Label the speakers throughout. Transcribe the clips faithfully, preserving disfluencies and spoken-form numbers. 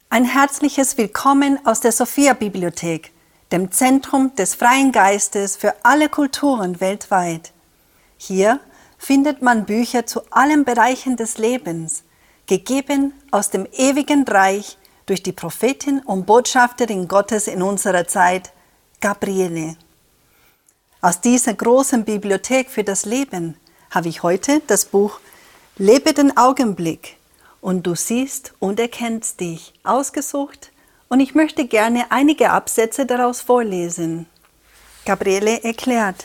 Speaker 1: Ein herzliches Willkommen aus der Sophia-Bibliothek, dem Zentrum des freien Geistes für alle Kulturen weltweit. Hier findet man Bücher zu allen Bereichen des Lebens, gegeben aus dem ewigen Reich durch die Prophetin und Botschafterin Gottes in unserer Zeit, Gabriele. Aus dieser großen Bibliothek für das Leben habe ich heute das Buch Lebe den Augenblick und du siehst und erkennst dich ausgesucht und ich möchte gerne einige Absätze daraus vorlesen. Gabriele erklärt: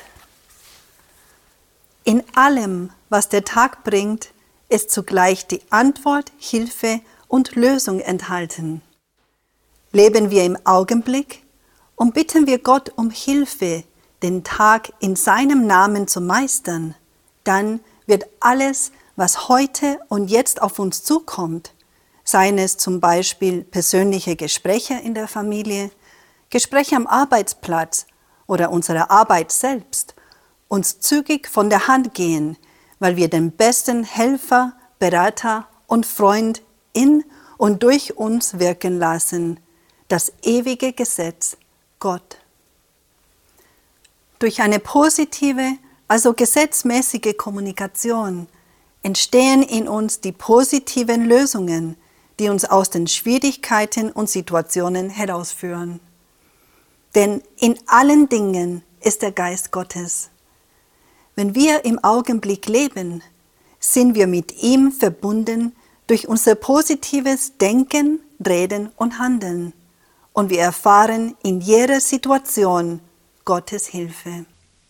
Speaker 1: In allem, was der Tag bringt, ist zugleich die Antwort, Hilfe und Lösung enthalten. Leben wir im Augenblick und bitten wir Gott um Hilfe, den Tag in seinem Namen zu meistern, dann wird alles, was heute und jetzt auf uns zukommt, seien es zum Beispiel persönliche Gespräche in der Familie, Gespräche am Arbeitsplatz oder unsere Arbeit selbst, uns zügig von der Hand gehen, weil wir den besten Helfer, Berater und Freund in und durch uns wirken lassen, das ewige Gesetz, Gott. Durch eine positive, also gesetzmäßige Kommunikation entstehen in uns die positiven Lösungen, die uns aus den Schwierigkeiten und Situationen herausführen. Denn in allen Dingen ist der Geist Gottes. Wenn wir im Augenblick leben, sind wir mit ihm verbunden durch unser positives Denken, Reden und Handeln. Und wir erfahren in jeder Situation Gottes Hilfe.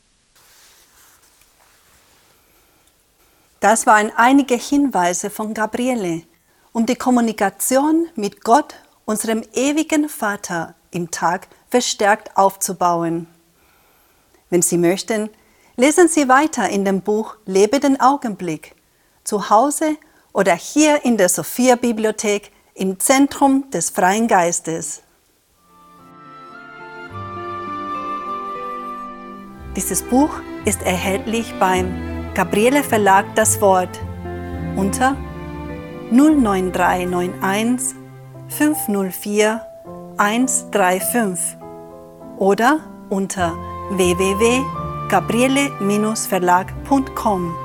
Speaker 1: Das waren einige Hinweise von Gabriele, um die Kommunikation mit Gott, unserem ewigen Vater, im Tag verstärkt aufzubauen. Wenn Sie möchten, lesen Sie weiter in dem Buch Lebe den Augenblick, zu Hause oder hier in der Sophia-Bibliothek im Zentrum des freien Geistes. Dieses Buch ist erhältlich beim Gabriele Verlag Das Wort unter null neun drei neun eins fünf null vier eins drei fünf oder unter w w w punkt gabriele Bindestrich verlag punkt com.